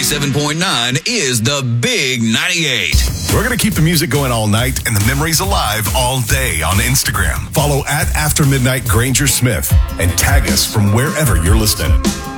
97.9 is the Big 98. We're going to keep the music going all night and the memories alive all day on Instagram. Follow at After Midnight Granger Smith and tag us from wherever you're listening.